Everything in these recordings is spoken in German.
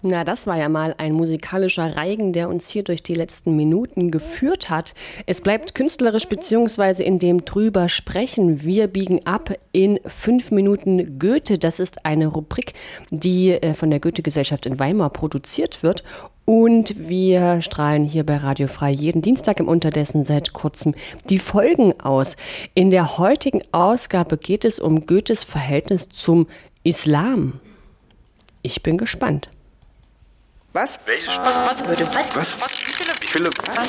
Na, das war ja mal ein musikalischer Reigen, der uns hier durch die letzten Minuten geführt hat. Es bleibt künstlerisch bzw. in dem drüber sprechen. Wir biegen ab in 5 Minuten Goethe. Das ist eine Rubrik, die von der Goethe-Gesellschaft in Weimar produziert wird. Und wir strahlen hier bei Radio Frei jeden Dienstag im Unterdessen seit kurzem die Folgen aus. In der heutigen Ausgabe geht es um Goethes Verhältnis zum Islam. Ich bin gespannt. Was? Welche Sprache? Was? Wie viele?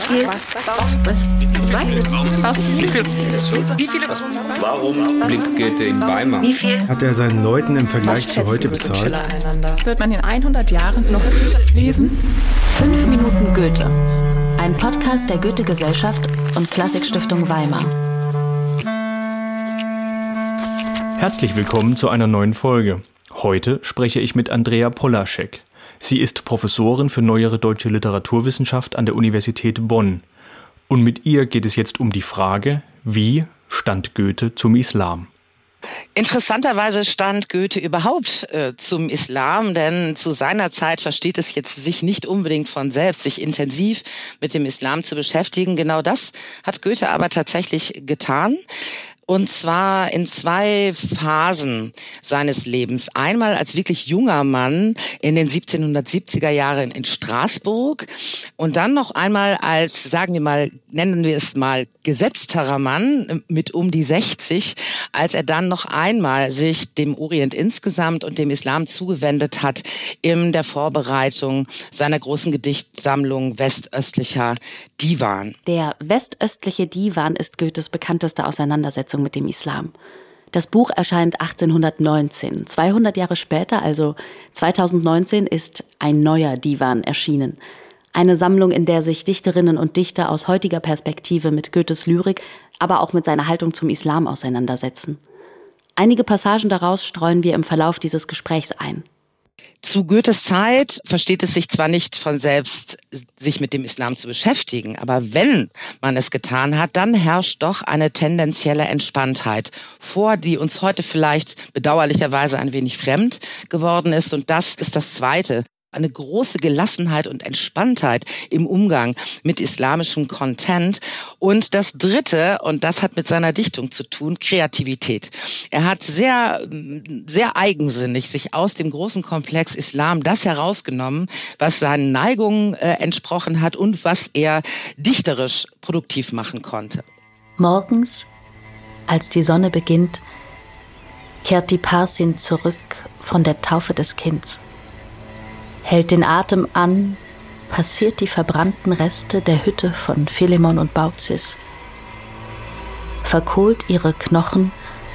Warum blickt Goethe in Weimar? Wie viel? Hat er seinen Leuten im Vergleich zu heute bezahlt? Wird man in 100 Jahren noch lesen? 5 Minuten Goethe. Ein Podcast der Goethe-Gesellschaft und Klassikstiftung Weimar. Herzlich willkommen zu einer neuen Folge. Heute spreche ich mit Andrea Polaschek. Sie ist Professorin für neuere deutsche Literaturwissenschaft an der Universität Bonn. Und mit ihr geht es jetzt um die Frage, wie stand Goethe zum Islam? Interessanterweise stand Goethe überhaupt zum Islam, denn zu seiner Zeit versteht es jetzt sich nicht unbedingt von selbst, sich intensiv mit dem Islam zu beschäftigen. Genau das hat Goethe aber tatsächlich getan. Und zwar in 2 Phasen seines Lebens. Einmal als wirklich junger Mann in den 1770er Jahren in Straßburg und dann noch einmal als, sagen wir mal, nennen wir es mal, gesetzterer Mann mit um die 60, als er dann noch einmal sich dem Orient insgesamt und dem Islam zugewendet hat in der Vorbereitung seiner großen Gedichtsammlung Westöstlicher Divan. Der Westöstliche Divan ist Goethes bekannteste Auseinandersetzung mit dem Islam. Das Buch erscheint 1819. 200 Jahre später, also 2019, ist ein neuer Divan erschienen. Eine Sammlung, in der sich Dichterinnen und Dichter aus heutiger Perspektive mit Goethes Lyrik, aber auch mit seiner Haltung zum Islam auseinandersetzen. Einige Passagen daraus streuen wir im Verlauf dieses Gesprächs ein. Zu Goethes Zeit versteht es sich zwar nicht von selbst, sich mit dem Islam zu beschäftigen, aber wenn man es getan hat, dann herrscht doch eine tendenzielle Entspanntheit vor, die uns heute vielleicht bedauerlicherweise ein wenig fremd geworden ist. Und das ist das Zweite. Eine große Gelassenheit und Entspanntheit im Umgang mit islamischem Content. Und das Dritte, und das hat mit seiner Dichtung zu tun, Kreativität. Er hat sehr, sehr eigensinnig sich aus dem großen Komplex Islam das herausgenommen, was seinen Neigungen entsprochen hat und was er dichterisch produktiv machen konnte. Morgens, als die Sonne beginnt, kehrt die Parsin zurück von der Taufe des Kinds. Hält den Atem an, passiert die verbrannten Reste der Hütte von Philemon und Baucis. Verkohlt die Knochen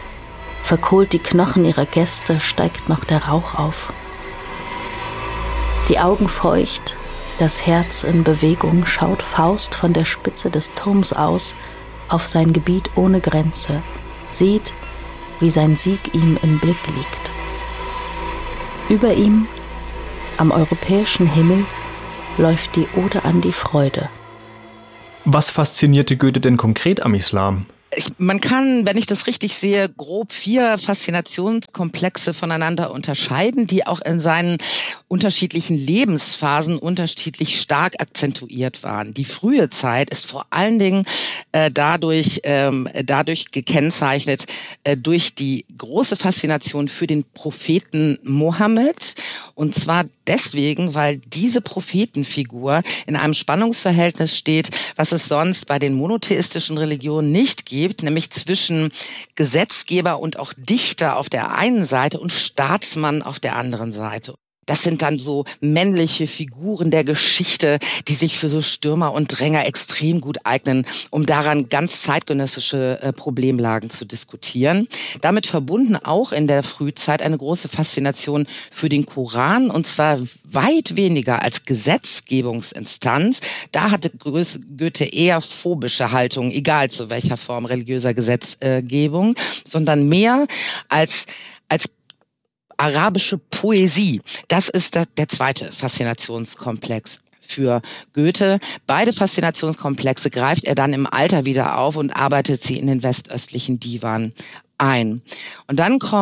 ihrer Gäste, steigt noch der Rauch auf. Die Augen feucht, das Herz in Bewegung, schaut Faust von der Spitze des Turms aus auf sein Gebiet ohne Grenze, sieht, wie sein Sieg ihm im Blick liegt. Über ihm, am europäischen Himmel, läuft die Ode an die Freude. Was faszinierte Goethe denn konkret am Islam? Man kann, wenn ich das richtig sehe, grob 4 Faszinationskomplexe voneinander unterscheiden, die auch in seinen unterschiedlichen Lebensphasen unterschiedlich stark akzentuiert waren. Die frühe Zeit ist vor allen Dingen dadurch gekennzeichnet durch die große Faszination für den Propheten Mohammed. Und zwar deswegen, weil diese Prophetenfigur in einem Spannungsverhältnis steht, was es sonst bei den monotheistischen Religionen nicht gibt, nämlich zwischen Gesetzgeber und auch Dichter auf der einen Seite und Staatsmann auf der anderen Seite. Das sind dann so männliche Figuren der Geschichte, die sich für so Stürmer und Dränger extrem gut eignen, um daran ganz zeitgenössische Problemlagen zu diskutieren. Damit verbunden auch in der Frühzeit eine große Faszination für den Koran, und zwar weit weniger als Gesetzgebungsinstanz. Da hatte Goethe eher phobische Haltung, egal zu welcher Form religiöser Gesetzgebung, sondern mehr als arabische Poesie. Das ist der zweite Faszinationskomplex für Goethe. Beide Faszinationskomplexe greift er dann im Alter wieder auf und arbeitet sie in den westöstlichen Divan ein. Und dann kommen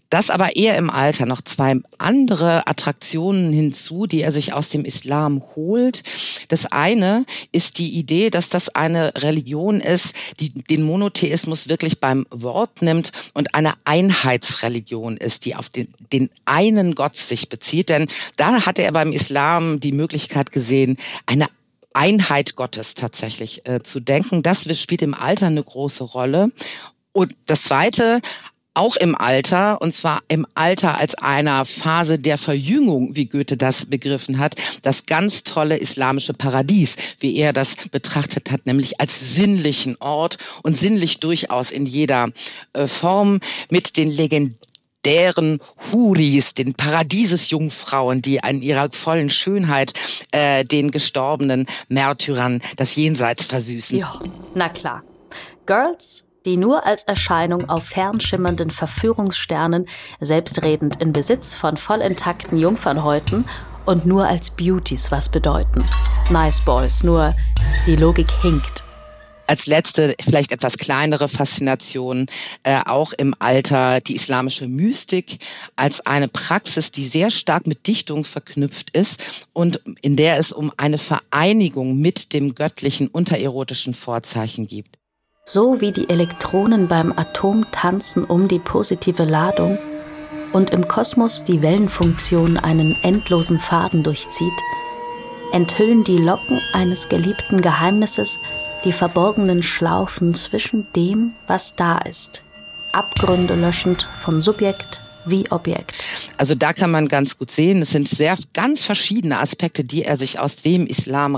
Das aber eher im Alter. Noch 2 andere Attraktionen hinzu, die er sich aus dem Islam holt. Das eine ist die Idee, dass das eine Religion ist, die den Monotheismus wirklich beim Wort nimmt und eine Einheitsreligion ist, die auf den einen Gott sich bezieht. Denn da hatte er beim Islam die Möglichkeit gesehen, eine Einheit Gottes tatsächlich zu denken. Das spielt im Alter eine große Rolle. Und das Zweite, auch im Alter, und zwar im Alter als einer Phase der Verjüngung, wie Goethe das begriffen hat, das ganz tolle islamische Paradies, wie er das betrachtet hat, nämlich als sinnlichen Ort und sinnlich durchaus in jeder Form mit den legendären Huris, den Paradiesesjungfrauen, die an ihrer vollen Schönheit den gestorbenen Märtyrern das Jenseits versüßen. Ja, na klar. Girls, die nur als Erscheinung auf fernschimmernden Verführungssternen, selbstredend in Besitz von voll intakten Jungfernhäuten und nur als Beauties was bedeuten. Nice Boys, nur die Logik hinkt. Als letzte, vielleicht etwas kleinere Faszination, auch im Alter die islamische Mystik als eine Praxis, die sehr stark mit Dichtung verknüpft ist und in der es um eine Vereinigung mit dem göttlichen untererotischen Vorzeichen gibt. So wie die Elektronen beim Atom tanzen um die positive Ladung und im Kosmos die Wellenfunktion einen endlosen Faden durchzieht, enthüllen die Locken eines geliebten Geheimnisses die verborgenen Schlaufen zwischen dem, was da ist, Abgründe löschend von Subjekt wie Objekt. Also da kann man ganz gut sehen, es sind ganz verschiedene Aspekte, die er sich aus dem Islam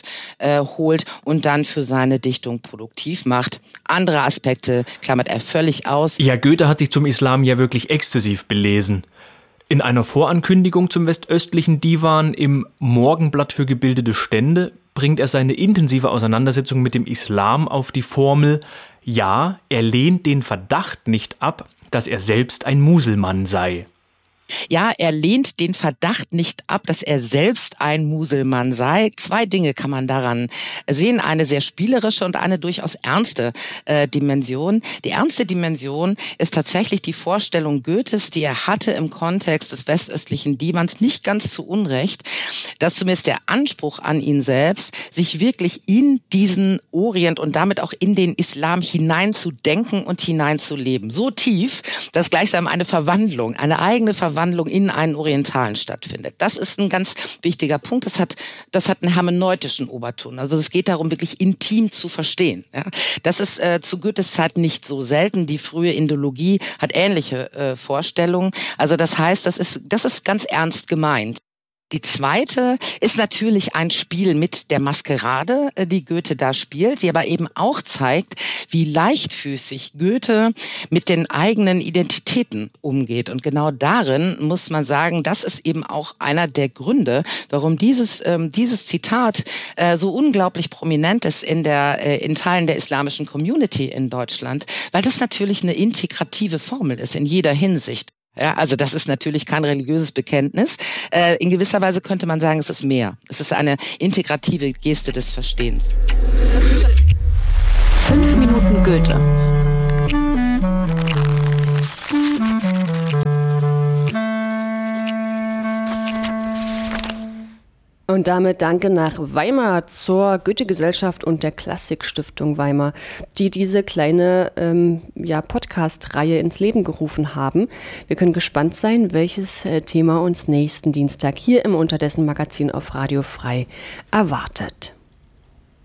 rausholt und dann für seine Dichtung produktiv macht. Andere Aspekte klammert er völlig aus. Ja, Goethe hat sich zum Islam ja wirklich exzessiv belesen. In einer Vorankündigung zum westöstlichen Divan im Morgenblatt für gebildete Stände bringt er seine intensive Auseinandersetzung mit dem Islam auf die Formel: Ja, er lehnt den Verdacht nicht ab, dass er selbst ein Muselmann sei. Ja, er lehnt den Verdacht nicht ab, dass er selbst ein Muselmann sei. 2 Dinge kann man daran sehen. Eine sehr spielerische und eine durchaus ernste Dimension. Die ernste Dimension ist tatsächlich die Vorstellung Goethes, die er hatte im Kontext des westöstlichen Divans, nicht ganz zu Unrecht, dass zumindest der Anspruch an ihn selbst, sich wirklich in diesen Orient und damit auch in den Islam hineinzudenken und hineinzuleben. So tief, dass gleichsam eine Verwandlung, eine eigene Verwandlung in einen Orientalen stattfindet. Das ist ein ganz wichtiger Punkt. Das hat einen hermeneutischen Oberton. Also es geht darum, wirklich intim zu verstehen. Ja? Das ist zu Goethes Zeit nicht so selten. Die frühe Indologie hat ähnliche Vorstellungen. Also das heißt, das ist ganz ernst gemeint. Die zweite ist natürlich ein Spiel mit der Maskerade, die Goethe da spielt, die aber eben auch zeigt, wie leichtfüßig Goethe mit den eigenen Identitäten umgeht. Und genau darin muss man sagen, das ist eben auch einer der Gründe, warum dieses Zitat so unglaublich prominent ist in Teilen der islamischen Community in Deutschland, weil das natürlich eine integrative Formel ist in jeder Hinsicht. Ja, also das ist natürlich kein religiöses Bekenntnis. In gewisser Weise könnte man sagen, es ist mehr. Es ist eine integrative Geste des Verstehens. 5 Minuten Goethe. Und damit danke nach Weimar zur Goethe-Gesellschaft und der Klassikstiftung Weimar, die diese kleine Podcast-Reihe ins Leben gerufen haben. Wir können gespannt sein, welches Thema uns nächsten Dienstag hier im Unterdessen Magazin auf Radio Frei erwartet.